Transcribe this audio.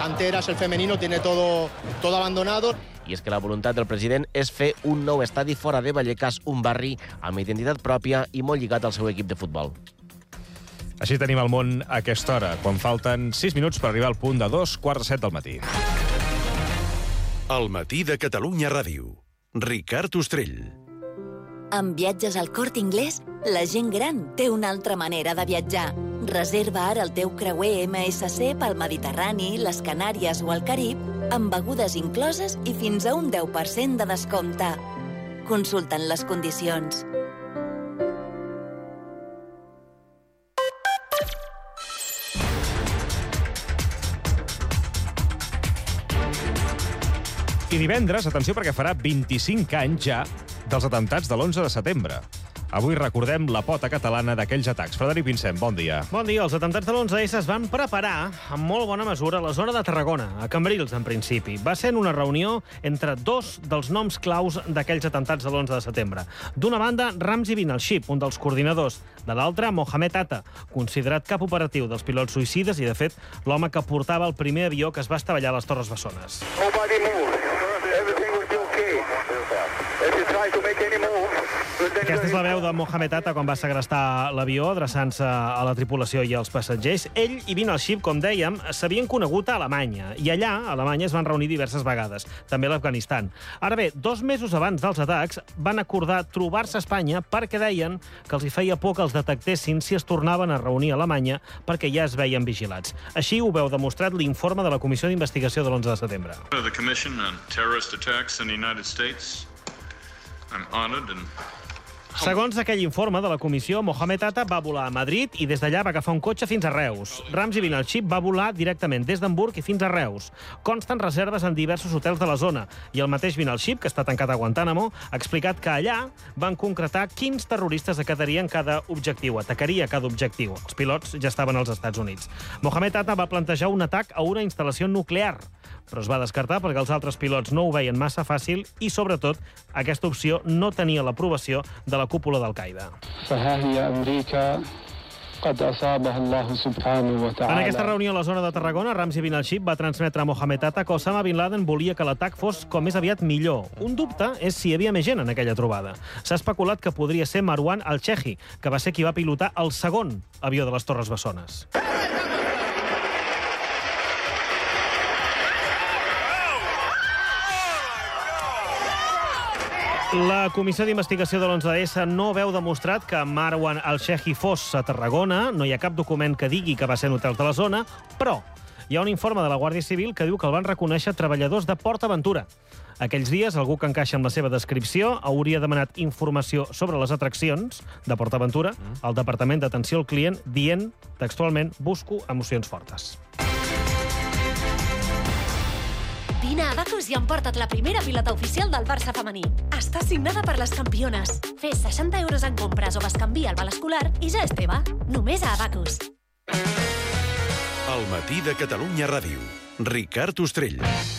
canteras, el femenino tiene todo abandonado. I és que la voluntat del president és fer un nou estadi fora de Vallecas, un barri amb identitat pròpia i molt lligat al seu equip de futbol. Així tenim el món a aquesta hora, quan falten 6 minuts per arribar al punt de 2:45 del matí. El matí de Catalunya Ràdio. Ricard Ostrell. Amb Viatges al Corte Inglés, la gent gran té una altra manera de viatjar. Reserva ara el teu creuer MSC pel Mediterrani, les Canàries o el Carib, amb begudes incloses i fins a un 10% de descompte. Consulta'n les condicions. I divendres, atenció, perquè farà 25 anys ja dels atemptats de l'11 de setembre. Avui recordem la pota catalana d'aquells atacs. Frederic Vincent, bon dia. Bon dia. Els atemptats de l'11S es van preparar amb molt bona mesura a la zona de Tarragona, a Cambrils, en principi. Va ser en una reunió entre dos dels noms claus d'aquells atemptats de l'11 de setembre. D'una banda, Ramzi bin al-Shibh, un dels coordinadors. De l'altra, Mohamed Atta, considerat cap operatiu dels pilots suïcides i, de fet, l'home que portava el primer avió que es va estavellar a les Torres Bessones. Aquesta és la veu de Mohamed Atta quan va segrestar l'avió, adreçant-se a la tripulació i als passatgers. Ell i bin al-Shibh, com dèiem, s'havien conegut a Alemanya, i allà, a Alemanya, es van reunir diverses vegades, també a l'Afganistan. Ara bé, 2 mesos abans dels atacs, van acordar trobar-se a Espanya perquè deien que els hi feia por que els detectessin si es tornaven a reunir a Alemanya perquè ja es veien vigilats. Així ho veu demostrat l'informe de la Comissió d'Investigació de l'11 de setembre. The Commission on Terrorist Attacks in the United States. I'm honored and Segons aquell informe de la comissió, Mohamed Atta va volar a Madrid i des d'allà va agafar un cotxe fins a Reus. Ramzi bin al-Shibh va volar directament des d'Hamburg i fins a Reus. Consten reserves en diversos hotels de la zona i el mateix bin al-Shibh, que està tancat a Guantánamo, ha explicat que allà van concretar quins terroristes atacarien cada objectiu, atacaria cada objectiu. Els pilots ja estaven als Estats Units. Mohamed Atta va plantejar un atac a una instal·lació nuclear, però es va descartar perquè els altres pilots no ho veien massa fàcil i, sobretot, aquesta opció no tenia l'aprovació de la cúpula d'Al-Qaeda. En aquesta reunió a la zona de Tarragona, Ramzi bin al-Shibh va transmetre a Mohamed Atta que Osama bin Laden volia que l'atac fos com més aviat millor. Un dubte és si hi havia més gent en aquella trobada. S'ha especulat que podria ser Marwan al-Chehi, que va ser qui va pilotar el segon avió de les Torres Bessones. La Comissió d'Investigació de l'11S no veu demostrat que Marwan al-Chehi fos a Tarragona, no hi ha cap document que digui que va ser en hotels de la zona, però hi ha un informe de la Guàrdia Civil que diu que el van reconèixer treballadors de Port Aventura. Aquells dies, algú que encaixa amb la seva descripció hauria demanat informació sobre les atraccions de Port Aventura al Departament d'Atenció al Client, dient textualment «busco emocions fortes». Vine a Abacus i emporta't la primera pilota oficial del Barça femení. Està signada per les campiones. Fes 60 euros en compres o bescanvia el val escolar i ja és teva. Només a Abacus. El matí de Catalunya Ràdio. Ricard Ostrell.